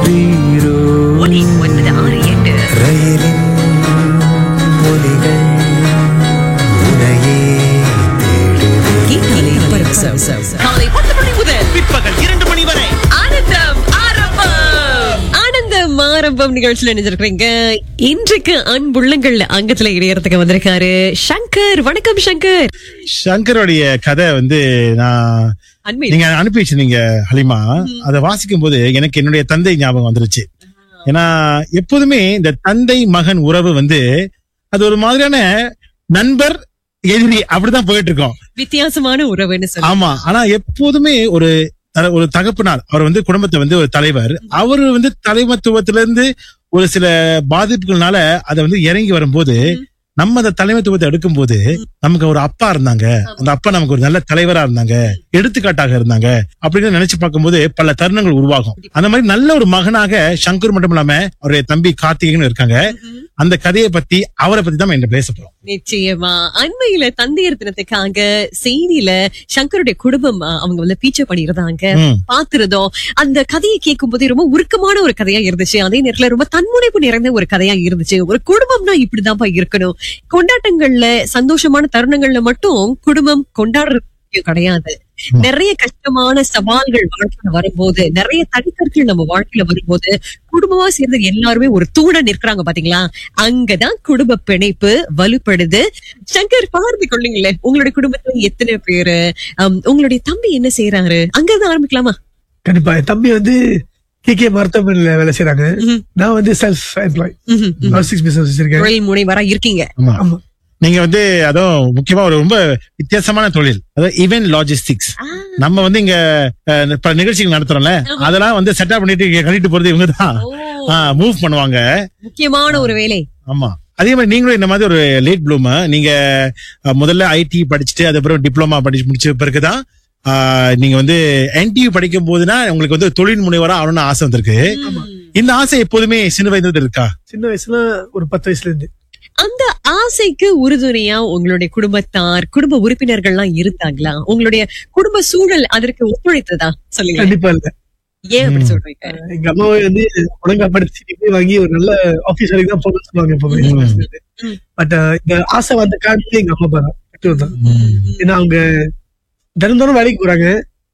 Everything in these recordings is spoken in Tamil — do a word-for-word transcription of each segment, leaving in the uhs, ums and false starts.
கேட்கின்றீரோ? ஒலி ஒன்பது ஆறு எட்டு ரயிலின் ஒலிகள் உனையே தேடுதே. கேட்டாலே பரவசம். காலை பத்து மணி முதல் பிற்பகல் இரண்டு மணி வரை ஆனந்தம் ஆரம்பம். ஆனந்தம் ஆரம்பம் நிகழ்ச்சியில நினைச்சிருக்கீங்க. இன்றைக்கு அன்புள்ளங்கள் அங்கத்துல இணையறதுக்கு வந்திருக்காரு சங்கர். வணக்கம் சங்கர். சங்கருடைய கதை வந்து நான் அண்மை நீங்க அனுப்பி வச்சிருந்தீங்க ஹலிமா. அதை வாசிக்கும் போது எனக்கு என்னுடைய தந்தை ஞாபகம் வந்துருச்சு. ஏன்னா எப்போதுமே இந்த தந்தை மகன் உறவு வந்து அது ஒரு மாதிரியான நண்பர் எதிரி அப்படிதான் போயிட்டு இருக்கோம். வித்தியாசமான உறவுன்னு சொல்லி. ஆமா, ஆனா எப்போதுமே ஒரு த- ஒரு தகப்பனார், அவர் வந்து குடும்பத்தை வந்து ஒரு தலைவர், அவரு வந்து தலைமத்துவத்தில இருந்து ஒரு சில பாதிப்புகள்னால அதை வந்து இறங்கி வரும்போது நம்ம அந்த தலைமைத்துவத்தை எடுக்கும் போது நமக்கு ஒரு அப்பா இருந்தாங்க, அந்த அப்பா நமக்கு ஒரு நல்ல தலைவரா இருந்தாங்க, எடுத்துக்காட்டாக இருந்தாங்க அப்படின்னு நினைச்சு பார்க்கும்போது பல தருணங்கள் உருவாகும். அந்த மாதிரி நல்ல ஒரு மகனாக சங்கர் மட்டும் இல்லாம அவருடைய தம்பி கார்த்திகேயன் இருக்காங்க. அந்த கதையை பத்தி அவரை பத்தி தான் என்ன பேச போறோம். நிச்சயமா அண்மையில தந்தையர் தினத்துக்காக செய்தியில சங்கருடைய குடும்பம் அஹ், அவங்க வந்து பீச்சர் பண்ணிருந்தாங்க ம். பாத்துருந்தோம். அந்த கதையை கேட்கும் போதே ரொம்ப உருக்கமான ஒரு கதையா இருந்துச்சு. அதே நேரத்துல ரொம்ப தன்முனைப்பு நிறைந்த ஒரு கதையா இருந்துச்சு. ஒரு குடும்பம்னா இப்படிதான்ப்பா இருக்கணும். கொண்டாட்டங்கள்ல சந்தோஷமான தருணங்கள்ல மட்டும் குடும்பம் கொண்டாடுறது கிடையாது. நிறைய கஷ்டமான சவால்கள் வாழ்க்கையில வரும்போது, நிறைய தனிக்கற்கள் நம்ம வாழ்க்கையில வரும்போது குடும்பமா சேர்ந்து எல்லாருமே ஒரு தூணா நிற்கிறாங்க பாத்தீங்களா? அங்கதான் குடும்ப பிணைப்பு வலுப்படுது. சங்கர், பகிர்ந்து கொள்ளுங்களேன், உங்களுடைய குடும்பத்துல எத்தனை பேரு? அம், உங்களுடைய தம்பி என்ன செய்யறாரு? அங்கதான் ஆரம்பிக்கலாமா? கண்டிப்பா. என் தம்பி வந்து கேகே மருத்துவமனையில வேலை செய்யறாங்க. ம்ஹும். நான் வந்து செல்ஃப் எம்ப்ளாய் ம்ஹும். ம்ஹும். லாஜிஸ்டிக்ஸ் பிசினஸ் வச்சிருக்கேன். தொழில் முனைவரா இருக்கீங்க. ஆமா, ஆமா. நீங்க வந்து அதுவும் முக்கியமா ஒரு ரொம்ப வித்தியாசமான தொழில், அதாவது ஈவென்ட் லாஜிஸ்டிக்ஸ். ஆ, நம்ம வந்து இங்க அஹ், பல நிகழ்ச்சிகள் நடத்துறோம்ல, அதெல்லாம் வந்து செட்டப் பண்ணிட்டு இங்க கழிட்டு போறது இவங்க தான் ஓ, மூவ் பண்ணுவாங்க. முக்கியமான ஒரு வேலை. ஆமா, அதே மாதிரி நீங்களும் இந்த மாதிரி ஒரு லேட் ப்ளூமர். நீங்க அஹ், முதல்ல ஐடி படிச்சுட்டு அதுக்கப்புறம் டிப்ளமா படிச்சு முடிச்ச பிறகுதான் ஆஹ், நீங்க வந்து என்டியூ படிக்கும் போதுனா உங்களுக்கு வந்து தொழில் முனைவரா ஆகணும்னு ஆசை வந்திருக்கு. இந்த ஆசை எப்போதுமே சின்ன வயதுல இருக்கா? சின்ன வயசுல ஒரு பத்து வயசுல இருந்து அந்த ஆசைக்கு உறுதுணையா உங்களுடைய குடும்பத்தார், குடும்ப உறுப்பினர்கள்லாம் இருந்தாங்களா? உங்களுடைய குடும்ப சூழல் அதற்கு ஒத்துழைத்ததா சொல்லுங்க. கண்டிப்பா இல்ல. ஏன் அப்படி சொல்றீங்க? எங்க அம்மாவை வந்து ஒழுங்கா படிச்சு டிகிரி வாங்கி ஒரு நல்ல ஆபீஸ் வரைக்கும் தான் போகணும்னு சொல்லுவாங்க எப்பவுமே. ம். பட் இந்த ஆசை வந்த காரணமே எங்க அம்மா அப்பா தான், பெற்றோர் தான். ஏன்னா அவங்க தினந்தோறும் வேலைக்கு போறாங்க.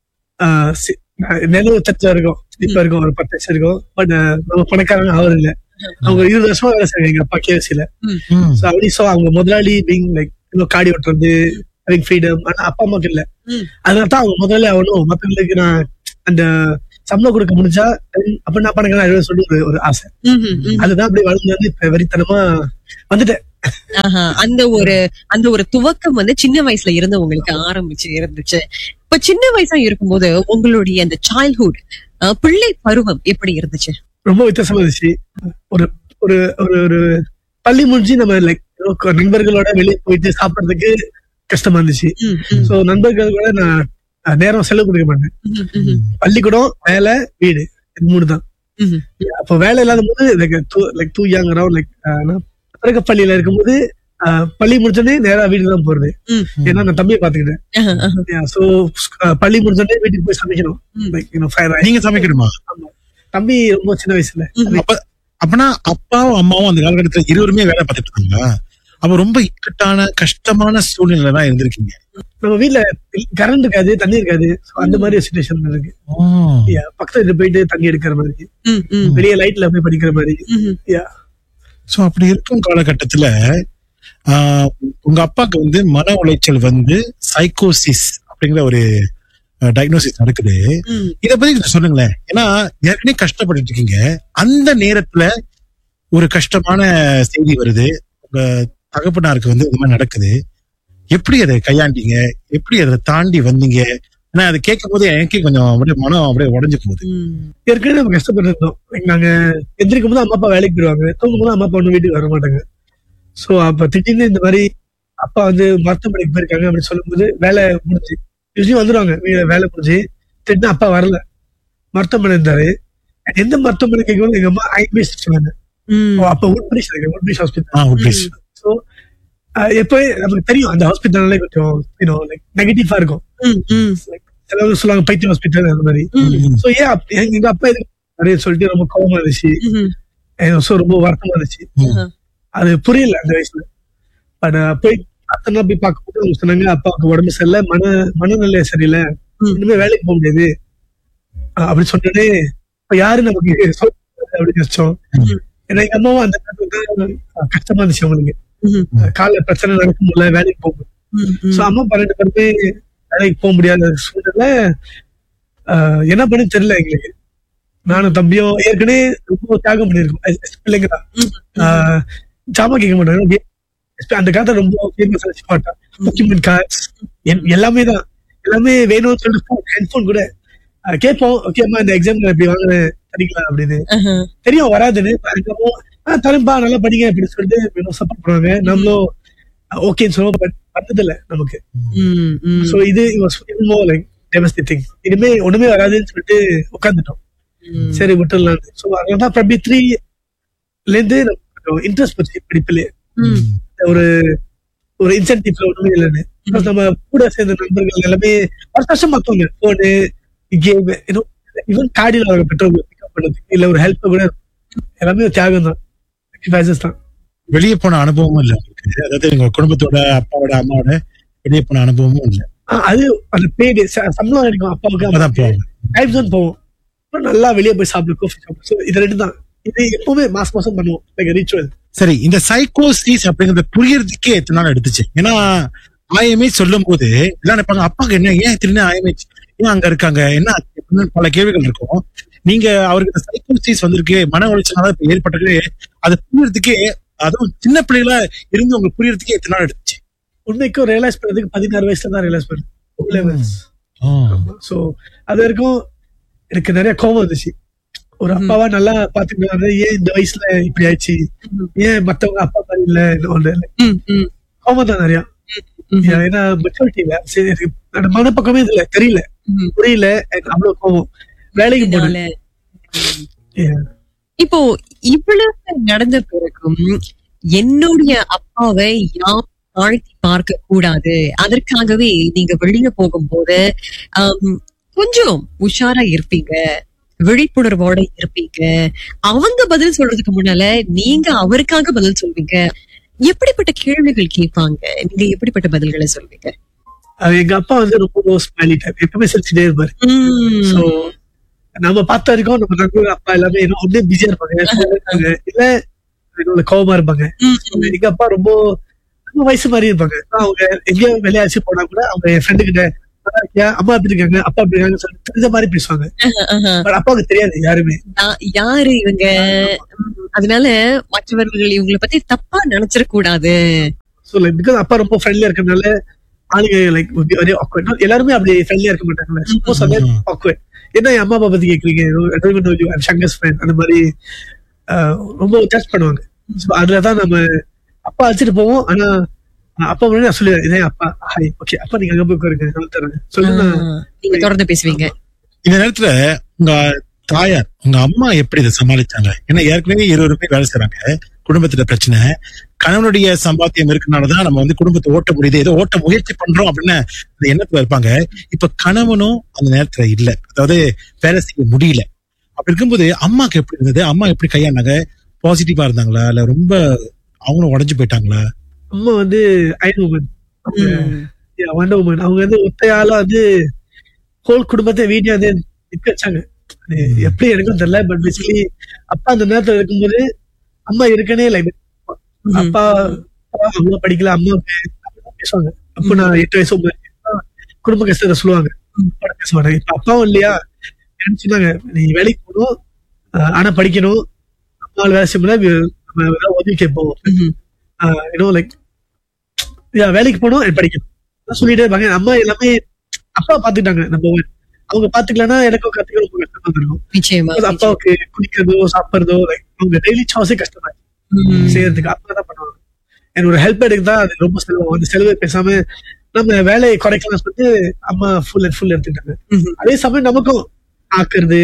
ஆஹ் சி- நிலவு தச்சா இருக்கும், இப்ப இருக்கும் ஒரு பத்து லட்சம் இருக்கும். பட் நம்ம பணக்காரங்க அவர் இல்ல. அவங்க இருபது வருஷமா வேலை செய்வாங்க எங்க அப்பா கேஎஸ்சில. சோ அப்படி சோ அவங்க முதலாளி பீங் லைக் இன்னும் காடி ஓட்டுறது, ஹேவிங் ஃப்ரீடம். ஆனா அப்பா அம்மாக்கு இல்ல. ம். அதனால தான் அவங்க முதல்ல ஆகணும், மத்தவங்களுக்கு நான் அந்த சம்பளம் கொடுக்க முடிஞ்சா அப்ப நான் பணக்காரன் சொல்லி ஒரு ஒரு ஆசை. ம்ஹும், ம். அதுதான் அப்படி வளர்ந்து வந்து இப்ப வெறித்தனமா வந்துட்டேன். ஆஹா, அந்த ஒரு அந்த ஒரு துவக்கம் வந்து சின்ன வயசுல இருந்து உங்களுக்கு ஆரம்பிச்சு இருந்துச்சு. இப்ப சின்ன வயசா இருக்கும்போது உங்களுடைய அந்த சைல்ட்ஹுட், பிள்ளை பருவம் எப்படி இருந்துச்சு? ரொம்ப வித்தியாசமா இருந்துச்சு. ஒரு ஒரு ஒரு ஒரு பள்ளி முடிஞ்சு நம்ம லைக் நண்பர்களோட வெளியே போயிட்டு சாப்பிடறதுக்கு கஷ்டமா இருந்துச்சு. ம், ம், சோ நண்பர்கள் கூட நான் அஹ், நேரம் செலவு கொடுக்க மாட்டேன். ம், ம், பள்ளிக்கூடம், வேலை, வீடு, இது மூணு தான். ம். அப்போ வேலை இல்லாத போது like like too young around like பிறகு பள்ளியில இருக்கும்போது அஹ், பள்ளி முடிச்சோடனே நேரா வீட்டுக்கு தான் போறது. ம். ஏன்னா நான் தம்பியை பாத்துக்கிட்டேன். ஆஹா, ஆஹா. சோ பள்ளி முடிச்சோடனே வீட்டுக்கு போய் சமைக்கணும். ம். Like you know fried rice. நீங்க சமைக்கணுமா? தம்பி ரொம்ப சின்ன வயசுல அப்ப அப்பனா அப்பாவும் அம்மாவும் அந்த காலகட்டத்துல இருவருமே வேலை பார்த்துட்டு இருக்காங்களா? அப்ப ரொம்ப இக்கட்டான கஷ்டமான சூழ்நிலை தான் இருந்திருக்கீங்க. நம்ம வீட்டுல கரண்ட் இருக்காது, தண்ணி இருக்காது. So அந்த மாதிரி சுச்சுவேஷன் இருக்கு. Yeah, பக்கத்துல போயிட்டு தண்ணி எடுக்கிற மாதிரி, ம், ம், வெளியே லைட்ல போய் படிக்கிற மாதிரி. ம். Yeah. சோ அப்படி இருக்கும் காலகட்டத்துல ஆஹ், உங்க அப்பாக்கு வந்து மன உளைச்சல் வந்து சைக்கோசிஸ் அப்படிங்கிற ஒரு டயக்னோசிஸ் நடக்குது. ம். இத பத்தி கொஞ்சம் சொல்லுங்களேன். ஏன்னா ஏற்கனவே கஷ்டப்பட்டு இருக்கீங்க, அந்த நேரத்துல ஒரு கஷ்டமான செய்தி வருது, உங்க தகப்பனாருக்கு வந்து இந்த மாதிரி நடக்குது. எப்படி அதை கையாண்டீங்க? எப்படி அதை தாண்டி வந்தீங்க? ஏன்னா அதை கேட்கும் போது எனக்கே கொஞ்சம் அப்படியே மனம் அப்படியே உடைஞ்சு போகுது. ம். ஏற்கனவே நம்ம கஷ்டப்பட்டு இருந்தோம். Like நாங்க எந்திரிக்கும் போது அம்மா அப்பா வேலைக்கு போயிடுவாங்க, தூங்கும் போது அம்மா அப்பா ஒண்ணு வீட்டுக்கு வர மாட்டாங்க. சோ அப்ப திடீர்னு இந்த மாதிரி அப்பா வந்து மருத்துவமனைக்கு போயிருக்காங்க அப்படின்னு சொல்லும்போது வேலை முடிஞ்சு யூஸ்வலி வந்துருவாங்க. வீ- வேலை முடிஞ்சு திடீர்னு அப்பா வரல, மருத்துவமனை இருந்தாரு. எந்த மருத்துவமனை கேட்கணும் எங்க அம்மா ஐபிஎஸ் சொன்னாங்க. ம். ஓ, அப்ப உட்பிரிஷ் இருக்கு, உட்பிரிஷ் ஹாஸ்பிட்டல். ஆஹ் உட்பிரேஷ். சோ எப்பவே நமக்கு தெரியும் அந்த ஹாஸ்பிட்டல்னாலே கொஞ்சம் யூனோ லைக் நெகட்டிவா இருக்கும். ம், ம். சிலவங்க சொல்லுவாங்க பைத்தியம் ஹாஸ்பிட்டல் அந்த மாதிரி. ம். சோ ஏன் அப்~ எங்க எங்க அப்பா எதுக்கு அப்படின்னு சொல்லிட்டு ரொம்ப கோபமா இருந்துச்சு. எனக்கு ரொம்ப வருத்தமா இருந்துச்சு. அது புரியல அந்த வயசுல. பட் போய் அத்தனை நாள் போய் பார்க்கும்போது அவங்க சொன்னாங்க அப்பாவுக்கு உடம்பு சரியில்லை, மன மனநிலை சரியில்லை, இனிமே வேலைக்கு போக முடியாது அப்படி சொன்னே. இப்ப யாரு நமக்கு அப்படின்னு வச்சோம். ஏன்னா எங்க அம்மாவும் அந்த நேரத்துல கஷ்டமா இருந்துச்சு அவங்களுக்கு. கால பிரச்சனை நடக்கும் போல வேலைக்கு போகும். சோ அம்மா பன்னெண்டு பேருமே வேலைக்கு போக முடியாத சூழ்நிலை. ஆஹ் என்ன பண்ணு தெரியல எங்களுக்கு. நானும் தம்பியும் ஏற்கனவே ரொம்ப தியாகம் பண்ணிருக்கோம் பிள்ளைங்க தான். ஆஹ் ஜாமா கேட்க மாட்டாங்க. அந்த காலத்துல ரொம்ப ஃபேமஸ் ஆச்சு பாட்டா டாக்குமெண்ட் கார்ட்ஸ் எல்லாமே தான். எல்லாமே வேணும்னு சொல்லிட்டு ஹெட்போன் கூட கேட்போம். ஓகேம்மா இந்த எக்ஸாம்ல இப்படி வாங்குறேன் தரீங்களா அப்படின்னு. தெரியும் வராதுன்னு தரம்பா நல்லா படிங்க அப்படின்னு சொல்லிட்டு சப்போர்ட் பண்ணுவாங்க. நம்மளும் ஓகேன்னு சொல்லுவோம். பட் பண்ணது இல்ல நமக்கு. சோ இது லைக் டெவஸ்டேட்டிங். இனிமே ஒண்ணுமே வராதுன்னு சொல்லிட்டு உட்காந்துட்டோம். சரி விட்டுடலாம். சோ அதனாலதான் பிரபி த்ரீல இருந்து இன்ட்ரெஸ்ட் போச்சு படிப்புலயே. ஒரு ஒரு இன்சென்டிவ்ல ஒண்ணுமே இல்லைன்னு நம்ம கூட சேர்ந்த நண்பர்கள் எல்லாமே ஒரு கஷ்டம் பார்ப்பாங்க. போனு கேம் ஈவன் காடியில் அவங்க பெட்ரோல் பிக்கப் பண்ணதுக்கு இல்ல ஒரு ஹெல்ப் கூட எல்லாமே தியாகம் தான். தான் வெளியே போன அனுபவமும் இல்ல. அதாவது எங்க குடும்பத்தோட அப்பாவோட அம்மாவோட வெளியே போன அனுபவமும் இல்ல. அது அந்த பேடு சம்பளம் கிடைக்கும் அப்பாவுக்கு டைம் தான் போவோம். நல்லா வெளியே போய் சாப்பிடு காஃபி சாப்பிடு. இது ரெண்டு தான். இது எப்பவுமே மாசம் மாசம் பண்ணுவோம் லைக் ரிச்சுவல். சரி, இந்த சைக்கோசிஸ் அப்படிங்கறத புரியறதுக்கே எத்தனை நாள் எடுத்துச்சு? ஏன்னா ஆயமே சொல்லும் போது எல்லாம் நினைப்பாங்க அப்பாக்கு என்ன ஏன் திரும்ப ஆயமே ஏன் அங்க இருக்காங்க என்ன பல கேள்விகள் இருக்கும். நீங்க அவருக்கு இந்த சைக்கோசிஸ் வந்திருக்கு மன உளைச்சலாக ஏற்பட்டது அதை புரியறதுக்கே அதுவும் சின்ன பிள்ளைகளா இருந்து உங்களுக்கு புரியறதுக்கே எத்தனை நாள் எடுத்துச்சு? உண்மைக்கும் ரியலைஸ் பண்ணதுக்கு பதினாறு வயசுல தான் ரியலைஸ் பண்ணேன். சோ அது வரைக்கும் எனக்கு நிறைய கோபம் வந்துச்சு. ஒரு அப்பாவா நல்லா பாத்துக்கிட்டு ஏன் இந்த வயசுல இப்படி ஆயிடுச்சு, ஏன் மத்தவங்க அப்பா மாதிரி இல்ல கோபம் தான் நிறைய. ஏன்னா மெச்சூரிட்டி மனப்பக்கமே இதுல தெரியல புரியல அவ்வளவு கோபம் வேலைக்கு போனல. இப்போ இவ்வளவு நடந்த பிறகும் என்னுடைய அப்பாவை யார் தாழ்த்தி பார்க்க கூடாது, அதற்காகவே நீங்க வெளியே போகும்போது கொஞ்சம் உஷாரா இருப்பீங்க, விழிப்புணர்வோட இருப்பீங்க. அவங்க பதில் சொல்றதுக்கு முன்னால நீங்க அவருக்காக பதில் சொல்வீங்க. எப்படிப்பட்ட கேள்விகள் கேட்பாங்க, நீங்க எப்படிப்பட்ட பதில்களை சொல்வீங்க? எங்க அப்பா வந்து ரொம்ப ஸ்மைலி டைப், எப்பவுமே சிரிச்சுட்டே இருப்பாரு. சோ நம்ம பார்த்த வரைக்கும் நம்ம நண்பர்கள் அப்பா எல்லாமே ஒன்னே பிஸியா இருப்பாங்க, இல்ல என்னோட கோபமா இருப்பாங்க. எங்க அப்பா ரொம்ப ரொம்ப வயசு மாதிரி இருப்பாங்க. அவங்க எங்கேயோ வெளியாச்சு போனா கூட அவங்க என் ஃப்ரெண்டு கிட்ட அம்மா எப்படி இருக்காங்க அப்பா எப்படி இருக்காங்க சொல்லிட்டு தெரிஞ்ச மாதிரி பேசுவாங்க. பட் அப்பாவுக்கு தெரியாது யாருமே யாரு இவங்க, அதனால மற்றவர்கள் இவங்களை பத்தி தப்பா நினைச்சிட கூடாது. சோ லைக் பிகாஸ் அப்பா ரொம்ப ஃப்ரெண்ட்லியா இருக்கறதுனால ஆளுங்க லைக் வெரி ஆக்வர்ட். எல்லாருமே அப்படி ஃப்ரெண்ட்லியா இருக்க மாட்டாங்கல்ல. சப்போஸ் அதே ஆக்வர்ட் என்ன அம்மா அப்பா பத்தி கேக்குறீங்க, ஷங்கர்ஸ் ஃப்ரெண்ட் அந்த மாதிரி ரொம்ப ஜட்ஜ் பண்ணுவாங்க. அதுலதான் நம்ம அப்பா அழைச்சிட்டு போவோம். ஆனா அப்பா முன்னாடி நான் சொல்லுவேன் இதே அப்பா ஹாய் ஓகே அப்பா நீங்க அங்க போய் உட்காருங்க சொல்லி நீங்க தொடர்ந்து பேசுவீங்க. இந்த நேரத்துல உங்க தாயார் உங்க அம்மா எப்படி இதை சமாளிச்சாங்க? ஏன்னா ஏற்கனவே இருவருமே வேலை செய்றாங்க, குடும்பத்துல பிரச்சனை, கணவனுடைய சம்பாத்தியம் இருக்கனாலதான் நம்ம வந்து குடும்பத்தை ஓட்ட முடியுது, ஏதோ ஓட்ட முயற்சி பண்றோம் அப்படின்னு அந்த எண்ணத்துல இருப்பாங்க. இப்ப கணவனும் அந்த நேரத்துல இல்ல, அதாவது வேலை செய்ய முடியல. அப்படி இருக்கும்போது அம்மாக்கு எப்படி இருந்தது? அம்மா எப்படி கையாண்டாங்க? பாசிட்டிவா இருந்தாங்களா இல்ல ரொம்ப அவங்களும் உடஞ்சு போயிட்டாங்களா? அம்மா வந்து அயன் உமன், வண்டர் உமன். அவங்க வந்து ஒத்தையால வந்து ஹோல் குடும்பத்தை வீட்டை வந்து நிக்க வச்சாங்க. எப்படி எனக்கும் தெரியல. பட் பேசிக்கலி அப்பா அந்த நேரத்துல இருக்கும்போது அம்மா இருக்கனே லைக் அப்பா அம்மா படிக்கல அம்மாவுக்கு பேசுவாங்க. அப்ப நான் எட்டு வயசு குடும்ப கஷ்டத்தை சொல்லுவாங்க, பேச மாட்டாங்க. இப்ப அப்பாவும் இல்லையா சொன்னாங்க நீ வேலைக்கு போகணும் ஆனா படிக்கணும், அம்மாவில் வேலை செய்ய உதவி கேட்போம், லைக் வேலைக்கு போகணும் படிக்கணும் சொல்லிட்டே இருப்பாங்க. அம்மா எல்லாமே அப்பா பாத்துக்கிட்டாங்க. நம்ம அவங்க பாத்துக்கலன்னா எனக்கும் கத்துக்க ரொம்ப கஷ்டமா இருக்கும். அப்பாவுக்கு குடிக்கிறதோ சாப்பிடுறதோ அவங்க டெய்லி சாஸே கஷ்டமா செய்யறதுக்கு அப்பா தான் பண்ணுவாங்க. என்னோட ஹெல்ப் எடுக்கு தான் அது ரொம்ப செலவு. அந்த செலவை பேசாம நம்ம வேலையை குறைக்கலாம் சொல்லிட்டு அம்மா ஃபுல் அண்ட் ஃபுல் எடுத்துக்கிட்டாங்க. அதே சமயம் நமக்கும் ஆக்குறது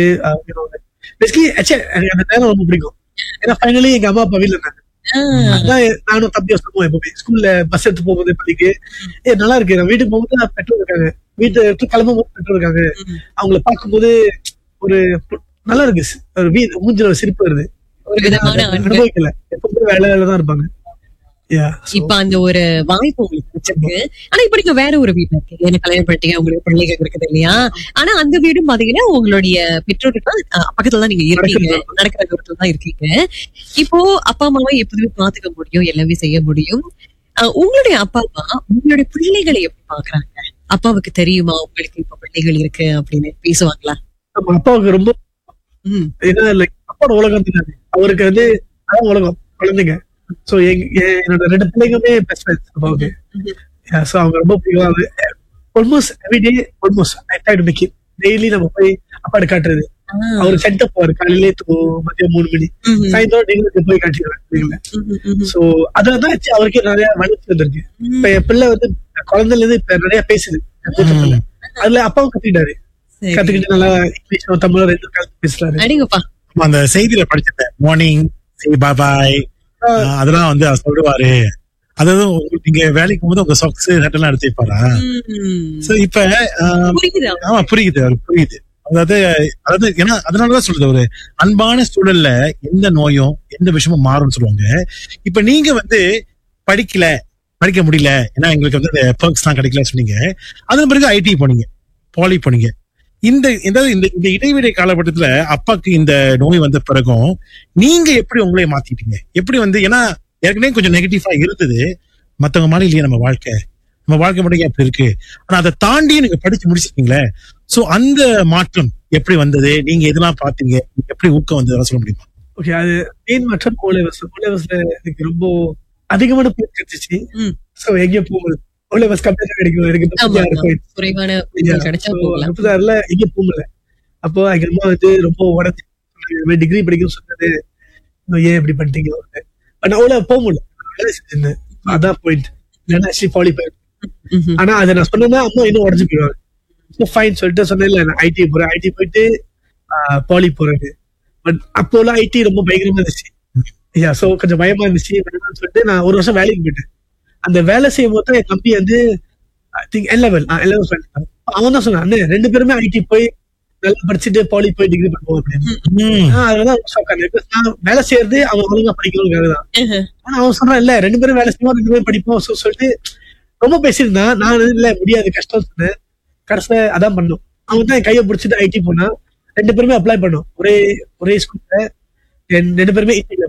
அந்த நேரம் ரொம்ப பிடிக்கும். ஏன்னா ஃபைனலி எங்க அம்மா அப்பா வீட்டுல இருந்தாங்க. அதான் நானும் தம்பி வசமும் எப்பவுமே ஸ்கூல்ல பஸ் எடுத்து போகும்போது படிக்கு ஏ நல்லா இருக்கு, நான் வீட்டுக்கு போகும்போது பெற்றோர் இருக்காங்க, வீட்டு எடுத்து கிளம்பும் போது பெற்றோர் இருக்காங்க. அவங்களை பார்க்கும்போது ஒரு நல்லா இருக்கு. ஒரு வீ மூஞ்சில ஒரு சிரிப்பு வருது. ஒரு விதமான அன்பு. அனுபவிக்கல, எப்பவுமே வேலை வேலை தான் இருப்பாங்க. Yeah, so- இப்ப அந்த ஒரு வாய்ப்பு உங்களுக்கு கிடைச்சிருக்கு. ஆனா இப்ப நீங்க வேற ஒரு வீட்டுல இருக்கீங்க, என்ன கல்யாணம் பண்ணிட்டீங்க, உங்களுக்கு பிள்ளைகள் இருக்குது இல்லையா? ஆனா அந்த வீடும் பாத்தீங்கன்னா உங்களுடைய பெற்றோருக்கு அஹ், பக்கத்துல தான் நீங்க இருக்கீங்க, நடக்கிற தூரத்துல தான் இருக்கீங்க. இப்போ அப்பா அம்மாவை எப்போதுமே பாத்துக்க முடியும், எல்லாமே செய்ய முடியும். அஹ், உங்களுடைய அப்பா அம்மா உங்களுடைய பிள்ளைகளை எப்படி பாக்குறாங்க? அப்பாவுக்கு தெரியுமா உங்களுக்கு இப்ப பிள்ளைகள் இருக்கு அப்படின்னு பேசுவாங்களா? நம்ம அப்பாவுக்கு ரொம்ப ம். ஏன்னா லைக் அப்பாவோட உலகம் தானே அவருக்கு வந்து, அதான் உலகம் குழந்தைங்க. சோ என்னோட ரெண்டு பிள்ளைங்களுமே பெஸ்ட் ஃப்ரெண்ட்ஸ் அப்பாவுக்கு. சோ அவங்க ரொம்ப பிடிக்கும். Almost everyday almost I try to make it daily நம்ம போய் அப்பாடு காட்டுறது. ஆஹ். அவர் சென்டர் போவாரு காலையிலே மதியம் மூணு மணி ம்ஹும். சாயந்தரம் நீங்களுக்கு போய் காட்டிடுவேன். ம்ஹும். ம்ஹும். சோ அதான் வச்சு அவருக்கே நிறைய வளர்ச்சி வந்திருக்கு. இப்ப என் பிள்ளை வந்து குழந்தைல இருந்து இப்ப நிறைய பேசுது. என் மூத்த பிள்ளை. அதுல அப்பாவும் கத்துக்கிட்டாரு. சரி. கத்துக்கிட்டு நல்லா இங்கிலீஷ் தமிழ் ரெண்டு கலந்து பேசுறாரு. அடிங்கப்பா. அந்த செய்தியில படிச்சிருந்தேன், மார்னிங் சரி பாய் அதெல்லாம் வந்து அவர் சொல்லுவாரு. அதாவது உங்களுக்கு நீங்க வேலைக்கு போகும்போது உங்க சாக்ஸ் சட்டெல்லாம் எடுத்து வைப்பாரா? ம். சோ இப்ப ஆஹ், புரியுதா? ஆமா புரியுது, அவருக்கு புரியுது. அதாவது அதாவது ஏன்னா அதனாலதான் சொல்றது, ஒரு அன்பான சூழல்ல எந்த நோயும் எந்த விஷயமும் மாறும்னு சொல்லுவாங்க. இப்ப நீங்க வந்து படிக்கல, படிக்க முடியல, ஏன்னா எங்களுக்கு வந்து இந்த பெர்க்ஸ் எல்லாம் கிடைக்கல சொன்னீங்க. அதன் பிறகு ஐடி போனீங்க, பாலி போனீங்க. இந்த இந்த இந்த- இந்த இடைவெளி காலகட்டத்துல அப்பாக்கு இந்த நோய் வந்த பிறகும் நீங்க எப்படி உங்களை மாத்திட்டீங்க? எப்படி வந்து, ஏன்னா ஏற்கனவே கொஞ்சம் நெகட்டிவா இருந்தது, மத்தவங்க மாதிரி இல்லையா நம்ம வாழ்க்கை, நம்ம வாழ்க்கை மட்டும் ஏன் அப்படி இருக்கு, ஆனா அதை தாண்டி நீங்க படிச்சு முடிச்சிட்டீங்களே. சோ அந்த மாற்றம் எப்படி வந்தது, நீங்க எதெல்லாம் பாத்தீங்க, எப்படி ஊக்கம் வந்தது, அதெல்லாம் சொல்ல முடியுமா? ஓகே, அது மெயின் மற்றும் ஓலேவஸ் ஓலேவஸ்ல எனக்கு ரொம்ப அதிகமான பேர் கிடைச்சிச்சு. ம். சோ எங்க போகுது ஓலேவஸ் கம்மியா கிடைக்கும். எனக்கு ஆமா, முப்பத்தி ஆறு ஆமா. points. குறைவான புரிதல் கிடைச்சா So, போகலாம். முப்பத்தி ஆறுல எங்க போகல. அப்போ எங்க அம்மா வந்து ரொம்ப உடஞ்சி டிகிரி படிக்க சொன்னது, "இன்னும் ஏன் இப்படி பண்ணிட்டீங்க?" பட் நான் அவ்வளவு போக முடியல, வேலை செஞ்சிருந்தேன். அதான் பாயிண்ட். இல்லைன்னா ஆக்சுவலி பாலி போயிடும். ம்ஹும். ஆனா அதை நான் சொன்னேன்னா அம்மா இன்னும் உடஞ்சு போயிடுவாங்க. ஃபைன் சொல்லிட்டு சொன்னேன், இல்ல நான் ஐடி போறேன், ஐடி போயிட்டு பாலி போறேன்னு. பட் அப்போலாம் ஐடி ரொம்ப பயங்கரமா இருந்துச்சு. ஐயா சோ கொஞ்சம் பயமா இருந்துச்சு. வேணாம்னு சொல்லிட்டு நான் ஒரு வருஷம் வேலைக்கு போயிட்டேன். அந்த வேலை செய்யும் போது என் தம்பி வந்து I think L level L level பண்ணிட்டான். அவன் தான் சொன்னான், "அண்ணே ரெண்டு பேருமே ஐடி போய் நல்லா படிச்சுட்டு பாலி போய் டிகிரி பண்ணுவோம்" அப்படின்னு. ம். ஆஹ் அதனால shock ஆனேன். Because நான் வேலை செய்யறது அவன் ஒழுங்கா படிக்கணும் வேலை தான். ம்ஹும். ஆனா அவன் சொல்றான், "இல்ல ரெண்டு பேரும் வேலை செய்வோம், ரெண்டு பேரும் படிப்போம்" so சொல்லிட்டு ரொம்ப பேசியிருந்தான். நான் இல்ல முடியாது, கஷ்டம் சொன்னேன். கடைசியில அதான் பண்ணோம். அவன் தான் என் கையை பிடிச்சிட்டு ஐடி போனா. ரெண்டு பேருமே அப்ளை பண்ணோம் ஒரே ஒரே ஸ்கூல்ல. ரெண்டு பேருமே ஐடில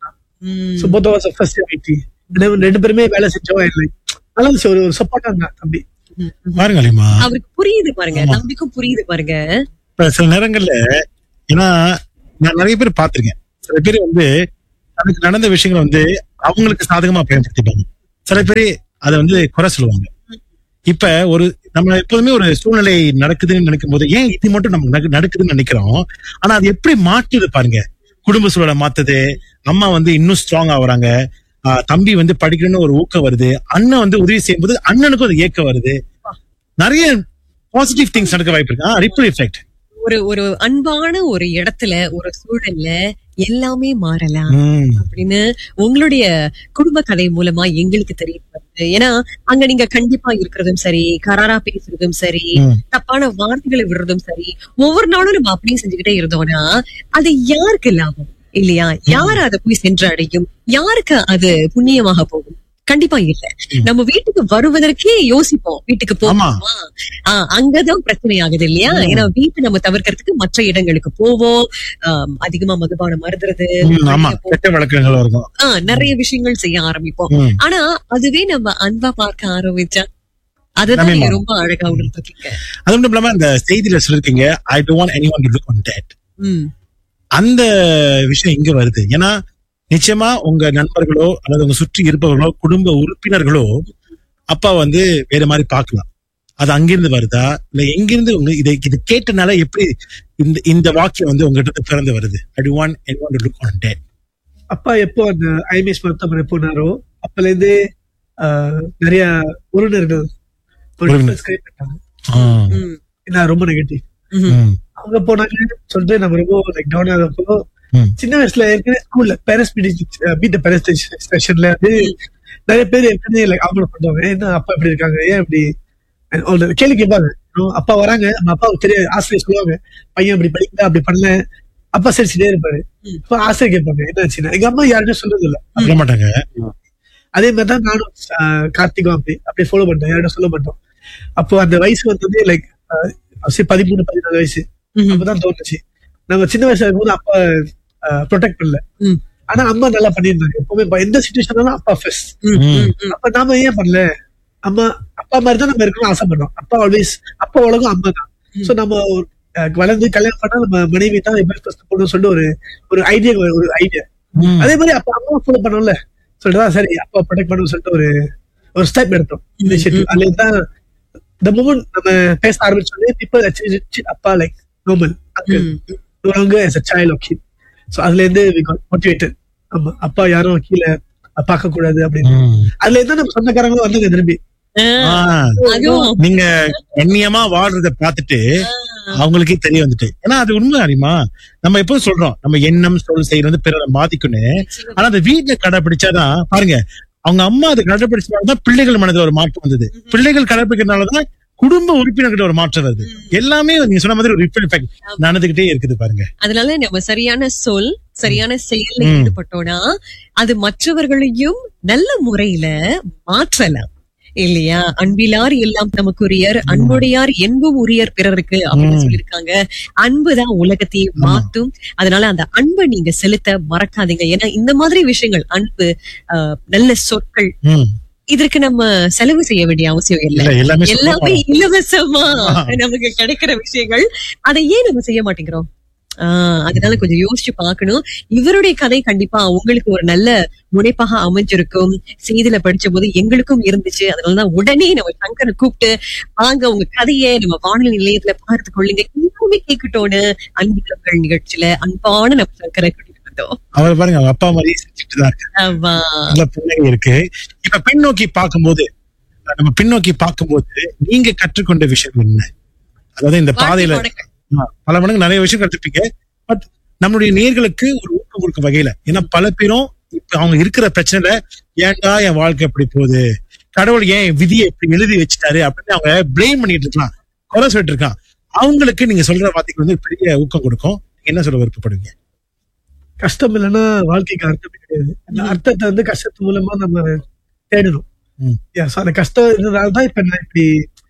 ம். So both was first ID. ரெண்டு பேருமே வேலை செஞ்சோம். இல்லை நல்லா இருந்துச்சு, ஒரு சப்போர்ட்டா இருந்தான் தம்பி. ம். பாருங்க அலிமா, அவருக்கு புரியுது பாருங்க, ஆமா. தம்பிக்கும் புரியுது பாருங்க. இப்ப சில நேரங்கள்ல, ஏன்னா நான் நிறைய பேர் பார்த்திருக்கேன், சில பேர் வந்து தனக்கு நடந்த விஷயங்களை வந்து அவங்களுக்கு சாதகமா பயன்படுத்திப்பாங்க, சில பேர் அதை வந்து குறை சொல்லுவாங்க. இப்ப ஒரு நம்ம எப்போதுமே ஒரு சூழ்நிலை நடக்குதுன்னு நினைக்கும் போது ஏன் இது மட்டும் நம்ம நடக்கு- நடக்குதுன்னு நினைக்கிறோம். ஆனா அது எப்படி மாற்றுது பாருங்க. குடும்ப சூழலை மாத்துது, அம்மா வந்து இன்னும் ஸ்ட்ராங் ஆகுறாங்க, ஆஹ் தம்பி வந்து படிக்கணும்னு ஒரு ஊக்கம் வருது, அண்ணன் வந்து உதவி செய்யும்போது அண்ணனுக்கும் ஒரு ஏக்கம் வருது, நிறைய பாசிட்டிவ் திங்ஸ் நடக்க வாய்ப்பு இருக்கு. Ripple effect. ஒரு ஒரு அன்பான ஒரு இடத்துல, ஒரு சூழல்ல எல்லாமே மாறலாம் அப்படின்னு உங்களுடைய குடும்ப கதை மூலமா எங்களுக்கு தெரிய வருது. ஏன்னா அங்க நீங்க கண்டிப்பா இருக்கிறதும் சரி, கராரா பேசுறதும் சரி, ம். தப்பான வார்த்தைகளை விடுறதும் சரி, ஒவ்வொரு நாளும் நம்ம அப்படியே செஞ்சுக்கிட்டே இருந்தோம்னா அது யாருக்கு லாபம் இல்லையா? யார் அதை போய் சென்று அடையும்? யாருக்கு அது புண்ணியமாக போகும்? கண்டிப்பா இல்ல. நம்ம வீட்டுக்கு வருவதற்கே யோசிப்போம், வீட்டுக்கு போவோமா? ஆஹ் அங்கதான் பிரச்சனை ஆகுது இல்லையா? ஏன்னா வீட்டு நம்ம தவிர்க்கிறதுக்கு மற்ற இடங்களுக்கு போவோம். ஆஹ் அதிகமா மதுபானம் மருந்துறது, ஆமா, கெட்ட வழக்கங்கள் இருக்கும். ஆஹ் நிறைய விஷயங்கள் செய்ய ஆரம்பிப்போம். ம். ஆனா அதுவே நம்ம அன்பா பார்க்க ஆரம்பிச்சா அதுதான் நீங்க ரொம்ப அழகா உணர்ந்துருக்கீங்க. அது மட்டும் இல்லாம இந்த செய்தியில சொல்லிருக்கீங்க, I don't want anyone to look on that. ம். அந்த விஷயம் இங்க வருது. ஏன்னா நிச்சயமா உங்க நண்பர்களோ அல்லது உங்க சுற்றி இருப்பவர்களோ குடும்ப உறுப்பினர்களோ அப்பா வந்து வேற மாதிரி பார்க்கலாம். அது அங்கிருந்து வருதா இல்ல எங்கிருந்து உங்க இதை இது கேட்டனால எப்படி இந்த இந்த வாக்கியம் வந்து உங்ககிட்ட பிறந்து வருது? I don't want anyone to look on that. அப்பா எப்போ அந்த ஐஎம்எஸ் மருத்துவமனை போனாரோ அப்பல இருந்து ஆஹ், நிறைய உறவினர்கள் ஒரு உறவினர். difference create பண்ணாங்க. ம். ஏன்னா ரொம்ப நெகட்டிவ். ம். அவங்க போனாங்க சொல்லிட்டு நம்ம ரொம்ப லைக் டவுன் ஆகிறப்போ ம். சின்ன வயசுல ஏற்கனவே ஸ்கூல்ல பேரண்ட்ஸ் மீட்டிங் மீட் பேரண்ட்ஸ் செஷன்ல வந்து நிறைய பேர் ஏற்கனவே லைக் அவங்கள பண்ணுவாங்க, என்ன அப்பா இப்படி இருக்காங்க, ஏன் இப்படி and all that. கேள்வி கேட்பாங்க. You know, அப்பா வராங்க, நம்ம அப்பாவுக்கு தெரியாது, ஆசிரியர் சொல்லுவாங்க, பையன் இப்படி படிக்கல அப்படி பண்ணல, அப்பா சிரிச்சுட்டே இருப்பாரு. இப்ப ஆசிரியர் கேட்பாங்க என்ன ஆச்சுன்னா, எங்க அம்மா யாருமே சொல்றது இல்ல. சொல்ல மாட்டாங்க. அதே மாதிரிதான் நானும் ஆஹ், கார்த்திகம் அப்படி அப்படியே ஃபாலோ பண்ணிட்டோம், யாரும் சொல்ல மாட்டோம். அப்போ அந்த வயசு வந்து லைக் பதிமூணு பதினாலு வயசு அப்பதான் தோணுச்சு. நம்ம சின்ன வயசுல இருக்கும்போது அப்பா ப்ரொடெக்ட் பண்ணல, ம். ஆனா அம்மா நல்லா பண்ணியிருந்தாங்க. எப்பவுமே ப- எந்த சுச்சுவேஷனாலும் அப்பா ஃபர்ஸ்ட். ம். அப்ப நாம ஏன் பண்ணல? அம்மா அப்பா மாதிரி தான் நம்ம இருக்கணும்னு ஆசைப்படுறோம். அப்பா ஆல்வேஸ் அப்பா உலகம் அம்மா தான். சோ நம்ம ஒரு, அஹ், வளர்ந்து கல்யாணம் பண்ணா நம்ம மனைவி தான் எப்படி ஃபர்ஸ்ட் போடணும்னு சொல்லிட்டு ஒரு ஒரு ஐடியா ஒரு ஐடியா. ம். அதே மாதிரி அப்பா அம்மா ஃபாலோ பண்ணோம்ல சொல்லிட்டு சரி அப்பா ப்ரொடெக்ட் பண்ணணும்னு சொல்லிட்டு ஒரு ஒரு ஸ்டெப் எடுத்தோம். இனிஷியேட்டிவ் அதுல தான் the moment நம்ம பேச ஆரம்பிச்சோடனே people actually treat அப்பா like normal uncle, no longer as a child or kid. So அதுல இருந்து we got motivated. ஆமா அப்பா யாரும் கீழே பார்க்க கூடாது அப்படின்னு. ம். அதுல இருந்தா நம்ம சொந்தக்காரங்களும் வந்தாங்க திரும்பி. ஆஹ், ஆ, அதுவும் நீங்க கண்ணியமா வாழ்றத பார்த்துட்டு அவங்களுக்கே தெரிய வந்துட்டு. ஏன்னா அது உண்மை அறியுமா, நம்ம எப்பவும் சொல்றோம் நம்ம எண்ணம் சொல் செயல் வந்து பிறரை பாதிக்கும்னு. ஆனா அந்த வீட்டுல கடைபிடிச்சாதான் பாருங்க, அவங்க அம்மா அதை கடைபிடிச்சதாலதான் பிள்ளைகள் மனதில் ஒரு மாற்றம் வந்தது. பிள்ளைகள் கடைபிடிக்கிறதுனாலதான் குடும்ப உறுப்பினர்கிட்ட ஒரு மாற்றம் வருது. எல்லாமே நீங்க சொன்ன மாதிரி ஒரு ரிப்பல் எஃபெக்ட் நடந்துகிட்டே இருக்குது பாருங்க. அதனால நம்ம சரியான சொல் சரியான செயல்ல ம். ஈடுபட்டோம்னா அது மற்றவர்களையும் நல்ல முறையில மாற்றலாம் இல்லையா? அன்பிலார் எல்லாம் நமக்குரியர், அன்புடையார் என்பும் உரியர் பிறருக்கு அப்படின்னு ம். சொல்லியிருக்காங்க. அன்புதான் உலகத்தையே மாத்தும். அதனால அந்த அன்பை நீங்க செலுத்த மறக்காதீங்க. ஏன்னா இந்த மாதிரி விஷயங்கள் அன்பு, ஆஹ், நல்ல சொற்கள், ம். இதற்கு நம்ம செலவு செய்ய வேண்டிய அவசியம் இல்லை. இல்ல எல்லாமே எல்லாமே சொல்லலாம். இலவசமா ஆ. நமக்கு கிடைக்கிற விஷயங்கள். அதை ஏன் நம்ம செய்ய மாட்டேங்கிறோம்? ஆஹ் அதனால கொஞ்சம் யோசிச்சு பார்க்கணும். இவருடைய கதை கண்டிப்பா உங்களுக்கு ஒரு நல்ல முனைப்பாக அமைஞ்சிருக்கும். செய்தியில படிச்ச போது எங்களுக்கும் இருந்துச்சு. அதனாலதான் உடனே நம்ம சங்கரை கூப்பிட்டு வாங்க உங்க கதையை நம்ம வானொலி நிலையத்துல பார்த்து கொள்ளுங்க, இன்னுமே கேட்கட்டோன்னு அன்புகள் நிகழ்ச்சியில அன்பான நம்ம சங்கரை கூட்டிட்டு வந்தோம். அவர் பாருங்க அவங்க அப்பா மாதிரி செஞ்சுட்டு தான் இருக்கு. ஆமா. நல்ல பிள்ளைங்க இருக்கு. இப்ப பின்னோக்கி பார்க்கும்போது நம்ம பின்னோக்கி பார்க்கும்போது நீங்க கற்றுக்கொண்ட விஷயம் என்ன? அதாவது இந்த பாதையில வாழ்க்கை ஆ, பல மடங்கு நிறைய விஷயம் கற்றுப்பீங்க. பட் நம்மளுடைய நேர்களுக்கு ஒரு ஊக்கம் கொடுக்கும் வகையில, ஏன்னா பல பேரும் இப்ப அவங்க இருக்கிற பிரச்சனைல ஏன்டா என் வாழ்க்கை எப்படி போகுது, கடவுள் ஏன் என் விதியை எப்படி எழுதி வச்சுட்டாரு அப்படின்னு அவங்க பிளேம் பண்ணிட்டு இருக்கலாம், குறை சொல்லிட்டு இருக்கான். அவங்களுக்கு நீங்க சொல்ற வார்த்தைக்கு வந்து பெரிய ஊக்கம் கொடுக்கும். என்ன சொல்ல விருப்பப்படுவீங்க? கஷ்டம் இல்லைன்னா வாழ்க்கைக்கு அர்த்தமே கிடையாது. அந்த அர்த்தத்தை வந்து கஷ்டத்து மூலமா நம்ம தேடணும். ம். Yeah, so அந்த கஷ்டம் இருந்ததால்தான் இப்ப நான் இப்படி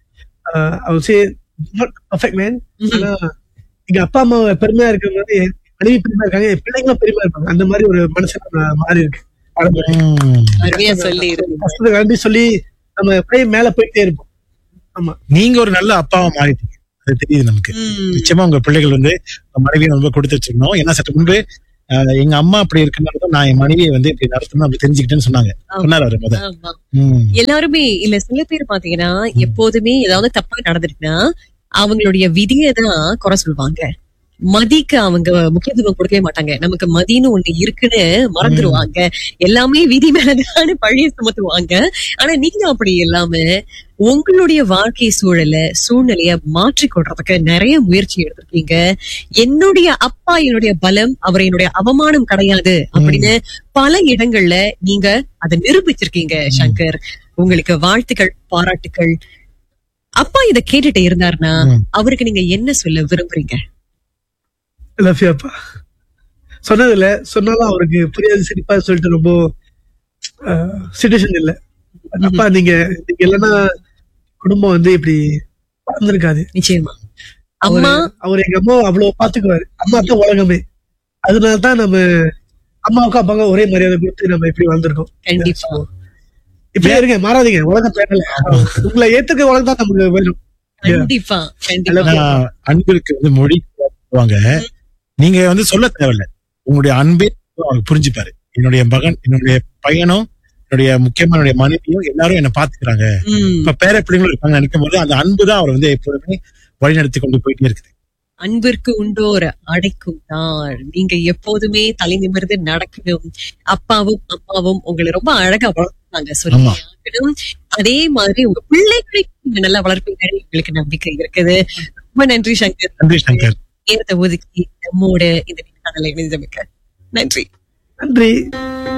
பர்ஃபெக்ட் மேன். ஆனா எங்க அப்பா அம்மா பெருமையா இருக்கிறது வந்து என் மனைவி பெருமையா இருக்காங்க, என் பிள்ளைங்களும் பெருமையா இருப்பாங்க. அந்த மாதிரி ஒரு மனுஷன் நான் மாறி இருக்கு. ம். அருமையா சொல்லி கஷ்டத்தை கலந்து சொல்லி நம்ம அப்படியே மேல போயிட்டே இருப்போம். ஆமா நீங்க ஒரு நல்ல அப்பாவா மாறிட்டீங்க, அது தெரியுது நமக்கு. நிச்சயமா உங்க பிள்ளைகள் வந்து உங்க மனைவியை ரொம்ப கொடுத்து வச்சிருக்கணும். ஏன்னா சற்று முன்பு அஹ், எங்க அம்மா அப்படி இருக்குனாலதான் நான் என் மனைவியை வந்து இப்படி நடத்தணும் அப்படி தெரிஞ்சுக்கிட்டேன்னு சொன்னாங்க. சொன்னார் அவரு முத. ஆமா. ம். எல்லாருமே இல்ல சில பேர் பாத்தீங்கன்னா எப்போதுமே ஏதாவது தப்பா நடந்துட்டுனா அவங்களுடைய விதியை தான் குறை சொல்லுவாங்க. மதிக்கு அவங்க முக்கியத்துவம் கொடுக்கவே மாட்டாங்க. நமக்கு மதின்னு ஒண்ணு இருக்குன்னு மறந்துடுவாங்க. எல்லாமே விதி மேலதான் பழிய சுமத்துவாங்க. ஆனா நீங்க அப்படி இல்லாம உங்களுடைய வாழ்க்கை சூழல சூழ்நிலைய மாற்றிக் கொள்றதுக்கு நிறைய முயற்சி எடுத்திருக்கீங்க. என்னுடைய அப்பா என்னுடைய பலம், அவர் என்னுடைய அவமானம் கிடையாது அப்படின்னு பல இடங்கள்ல நீங்க அதை நிரூபிச்சிருக்கீங்க சங்கர். உங்களுக்கு வாழ்த்துக்கள், பாராட்டுக்கள். அப்பா இத கேட்டுட்டு இருந்தாருன்னா அவருக்கு நீங்க என்ன சொல்ல விரும்புறீங்க? லவ்யாப்பா சொன்னது இல்ல, சொன்னாலும் அவருக்கு புரியாது, சிரிப்பா சொல்லிட்டு ரொம்ப சிச்சுவேஷன் இல்ல. அப்பா நீங்க நீங்க இல்லைன்னா குடும்பம் வந்து இப்படி வளர்ந்துருக்காது. நிச்சயமா அம்மா அவர் எங்க அம்மா அவ்வளவு பாத்துக்குவாரு. அம்மா தான் உலகமே. அதனாலதான் நம்ம அம்மாவுக்கும் அப்பாவுக்கும் ஒரே மரியாதை கொடுத்து நம்ம இப்படி வளர்ந்துருக்கோம். கண்டிப்பா இப்படியே இருங்க, மாறாதீங்க. உலகம் தேடல, உங்களை ஏத்துக்க உலகம் தான் நமக்கு வேணும். கண்டிப்பா கண்டிப்பா. ஆனா, அன்பிற்கு வந்து மொழி சொல்லுவாங்க. நீங்க வந்து சொல்ல தேவையில்ல, உங்களுடைய அன்பே அவருக்கு புரிஞ்சுப்பாரு. என்னுடைய மகன், என்னுடைய பையனும், என்னுடைய முக்கியமான என்னுடைய மனைவியும் எல்லாரும் என்ன பாத்துக்கிறாங்க, உம் இப்ப பேர பிள்ளைங்களும் இருக்காங்க நினைக்கும் போது அந்த அன்புதான் அவர் வந்து எப்போதுமே வழிநடத்தி கொண்டு போயிட்டே இருக்குது. அன்பிற்கு உண்டோர் அடைக்கும் தான். நீங்க எப்போதுமே தலை நிமிர்ந்து நடக்கணும். அப்பாவும் அம்மாவும் உங்களை ரொம்ப அழகா வளர்ப்பாங்க சொல்லி ஆகணும். அதே மாதிரி உங்க பிள்ளைகளை நீங்க நல்லா வளர்ப்பீங்க, எங்களுக்கு நம்பிக்கை இருக்குது. ரொம்ப நன்றி சங்கர். நன்றி சங்கர். நேரத்தை ஒதுக்கி நம்மோட இந்த நேர்காணலை இணைந்தமைக்க நன்றி. நன்றி.